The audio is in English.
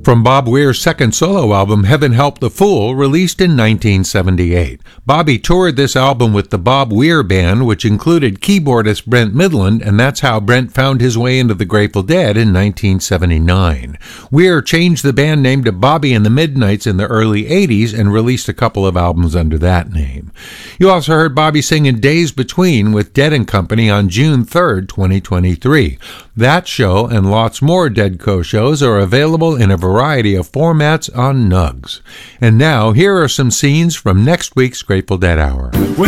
From Bob Weir's second solo album, Heaven Help the Fool, released in 1978. Bobby toured this album with the Bob Weir Band, which included keyboardist Brent Midland, and that's how Brent found his way into the Grateful Dead in 1979. Weir changed the band name to Bobby and the Midnights in the early 80s and released a couple of albums under that name. You also heard Bobby sing in Days Between with Dead & Company on June 3rd, 2023. That show and lots more Deadco shows are available in a variety of formats on Nugs. And now, here are some scenes from next week's Grateful Dead Hour. When